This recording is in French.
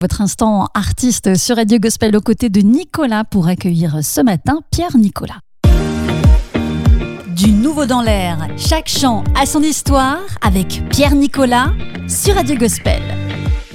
Votre instant artiste sur Radio Gospel aux côtés de Nicolas pour accueillir ce matin Pierre Nicolas. Du nouveau dans l'air, chaque chant a son histoire avec Pierre Nicolas sur Radio Gospel.